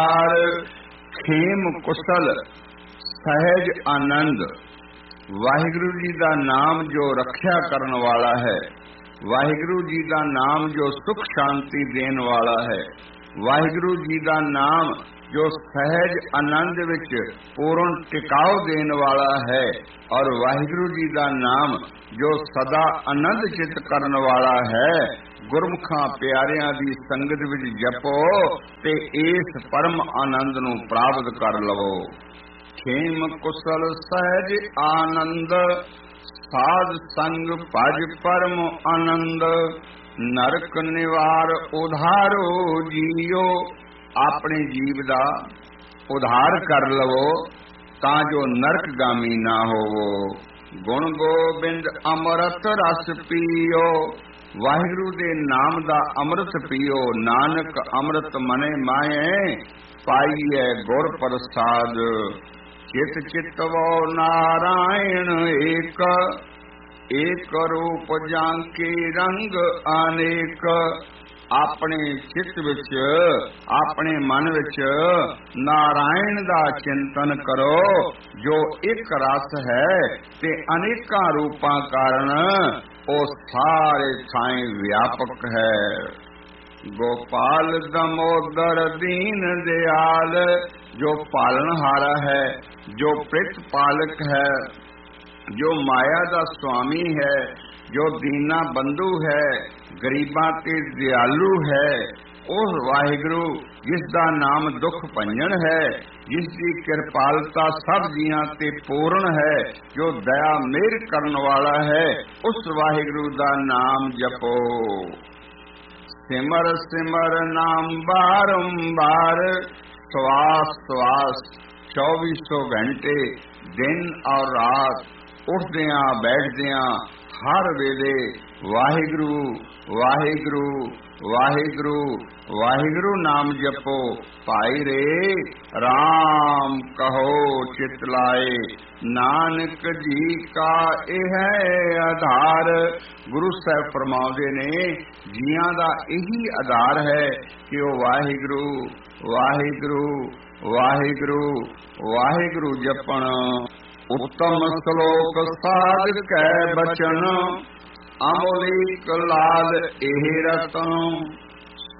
ਖੇਮ ਕੁਸਲ ਸਹਿਜ ਆਨੰਦ। ਵਾਹਿਗੁਰੂ ਜੀ ਦਾ ਨਾਮ ਜੋ ਰੱਖਿਆ ਕਰਨ ਵਾਲਾ ਹੈ, ਵਾਹਿਗੁਰੂ ਜੀ ਦਾ ਨਾਮ ਜੋ ਸੁਖ ਸ਼ਾਂਤੀ ਦੇਣ ਵਾਲਾ ਹੈ, ਵਾਹਿਗੁਰੂ ਜੀ ਦਾ ਨਾਮ ਜੋ ਸਹਿਜ ਆਨੰਦ ਵਿੱਚ ਪੂਰਨ ਟਿਕਾਉ ਦੇਣ ਵਾਲਾ ਹੈ, ਔਰ ਵਾਹਿਗੁਰੂ ਜੀ ਦਾ ਨਾਮ ਜੋ ਸਦਾ ਆਨੰਦ ਚਿਤ ਕਰਨ ਵਾਲਾ ਹੈ। ਗੁਰਮੁਖਾਂ ਪਿਆਰਿਆਂ ਦੀ ਸੰਗਤ ਵਿੱਚ ਜਪੋ ਤੇ ਇਸ ਪਰਮ ਆਨੰਦ ਨੂੰ ਪ੍ਰਾਪਤ ਕਰ ਲਵੋ। ਖੇਮ ਕੁਸਲ ਸਹਿਜ ਆਨੰਦ, ਸਾਧ ਸੰਗ ਭਜ ਪਰਮ ਆਨੰਦ। ਨਰਕ ਨਿਵਾਰ ਉਧਾਰੋ ਜੀਓ, ਆਪਣੇ ਜੀਵ ਦਾ ਉਧਾਰ ਕਰ ਲਵੋ ਤਾਂ ਜੋ ਨਰਕਗਾਮੀ ਨਾ ਹੋਵੋ। ਗੁਣ ਗੋਬਿੰਦ ਅੰਮ੍ਰਿਤ ਰਸ ਪੀਓ, ਵਾਹਿਗੁਰੂ ਦੇ ਨਾਮ ਦਾ ਅੰਮ੍ਰਿਤ ਪੀਓ। ਨਾਨਕ ਅੰਮ੍ਰਿਤ ਮਨੇ ਮਾਏ, ਪਾਈਐ ਗੁਰ ਪ੍ਰਸਾਦ। ਚਿਤ ਚਿਤਵੋ ਨਾਰਾਇਣ ਏਕ, ਏਕ ਰੂਪ ਜਾਂਕੇ ਰੰਗ ਅਨੇਕ। ਆਪਣੇ ਚਿੱਤ ਵਿੱਚ, ਆਪਣੇ ਮਨ ਵਿੱਚ ਨਾਰਾਇਣ ਦਾ ਚਿੰਤਨ ਕਰੋ ਜੋ ਇੱਕ ਰਸ ਹੈ ਤੇ ਅਨੇਕਾਂ ਰੂਪਾਂ ਕਾਰਨ ਉਹ ਸਾਰੇ ਥਾਈਂ ਵਿਆਪਕ ਹੈ। ਗੋਪਾਲ ਦਮੋਦਰ ਦੀਨ ਦਿਆਲ, ਜੋ ਪਾਲਣਹਾਰਾ ਹੈ, ਜੋ ਪ੍ਰਿਤ ਪਾਲਕ ਹੈ, ਜੋ ਮਾਇਆ ਦਾ ਸੁਆਮੀ ਹੈ, ਜੋ ਦੀਨਾ ਬੰਧੂ ਹੈ, ਗਰੀਬਾਂ ਤੇ ਦਿਆਲੂ ਹੈ, ਉਸ ਵਾਹਿਗੁਰੂ ਜਿਸ ਦਾ ਨਾਮ ਦੁੱਖ ਭੰਜਨ ਹੈ, ਜਿਸ ਦੀ ਕਿਰਪਾਲਤਾ ਸਭ ਜੀਆਂ ਤੇ ਪੂਰਨ ਹੈ, ਜੋ ਦਇਆ ਮਿਹਰ ਕਰਨ ਵਾਲਾ ਹੈ, ਉਸ ਵਾਹਿਗੁਰੂ ਦਾ ਨਾਮ ਜਪੋ। ਸਿਮਰ ਸਿਮਰ ਨਾਮ ਬਾਰੰਬਾਰ, ਸਵਾਸ ਸਵਾਸ 2400 ਘੰਟੇ ਦਿਨ ਔਰ ਰਾਤ, ਉੱਠਦਿਆਂ ਬੈਠਦਿਆਂ ਹਰ ਵੇਲੇ ਵਾਹਿਗੁਰੂ ਵਾਹਿਗੁਰੂ ਵਾਹਿਗੁਰੂ ਵਾਹਿਗੁਰੂ ਨਾਮ ਜਪੋ। ਭਾਈ ਰੇ ਰਾਮ ਕਹੋ ਚਿਤ ਲਾਏ, ਨਾਨਕ ਜੀ ਕਾ ਇਹ ਆਧਾਰ। ਗੁਰੂ ਸਾਹਿਬ ਫਰਮਾਉਂਦੇ ਨੇ ਜੀਆਂ ਦਾ ਇਹੀ ਆਧਾਰ ਹੈ ਕਿ ਉਹ ਵਾਹਿਗੁਰੂ ਵਾਹਿਗੁਰੂ ਵਾਹਿਗੁਰੂ ਵਾਹਿਗੁਰੂ ਜਪਣ। ਉੱਤਮ ਸ਼ਲੋਕ ਸਾਧ ਕੈ ਬਚਨ, ਅਮੋਲਿਕ ਲਾਲ ਇਹ ਰਤਨ।